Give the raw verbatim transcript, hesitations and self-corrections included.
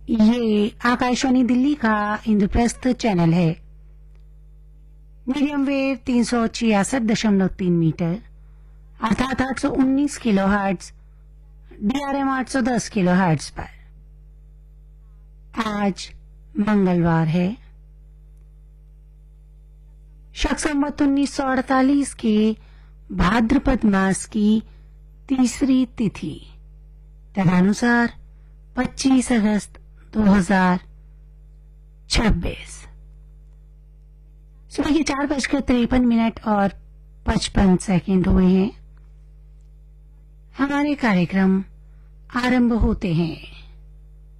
ये आकाशवाणी दिल्ली का इंद्रप्रस्थ चैनल है। मीडियम वेव तीन सौ छियासठ दशमलव तीन मीटर अर्थात आठ सौ उन्नीस किलो हर्ट्ज, डीआरएम आठ सौ दस किलो हर्ट्ज पर। आज मंगलवार है, शक संवत उन्नीस सौ अड़तालीस के भाद्रपद मास की तीसरी तिथि तदनुसार पच्चीस अगस्त दो हजार छब्बीस। सुबह के चार बजकर तिरपन मिनट और पचपन सेकंड हुए हैं। हमारे कार्यक्रम आरंभ होते हैं।